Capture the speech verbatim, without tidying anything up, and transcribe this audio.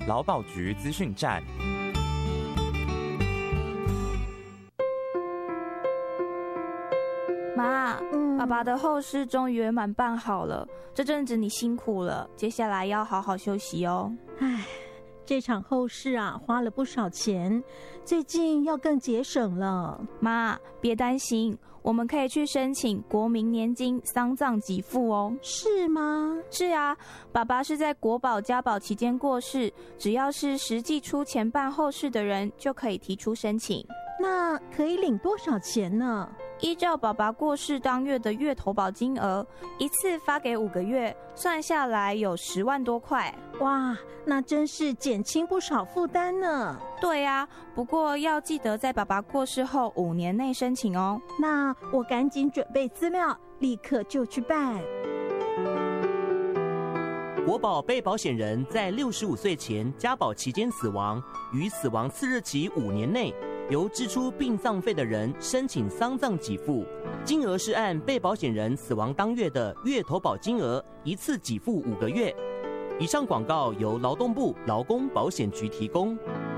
劳保局资讯站。 妈， 嗯爸爸的后事终于圆满办好了，这阵子你辛苦了，接下来要好好休息哦。 唉，这场后事啊，花了不少钱，最近要更节省了。 妈，别担心，我们可以去申请国民年金丧葬给付哦。 是吗？ 是啊，爸爸是在国保家保期间过世，只要是实际出钱办后事的人，就可以提出申请。 那可以领多少钱呢？ 依照爸爸过世当月的月投保金额，一次发给五个月，算下来有十万多块。 哇，那真是减轻不少负担呢。 对啊，不过要记得在爸爸过世后五年内申请哦。 那我赶紧准备资料，立刻就去办。 国保被保险人在六十五岁前加保期间死亡，于死亡次日起五年内，由支出殡葬费的人申请丧葬给付，金额是按被保险人死亡当月的月投保金额，一次给付五个月。以上广告由劳动部劳工保险局提供。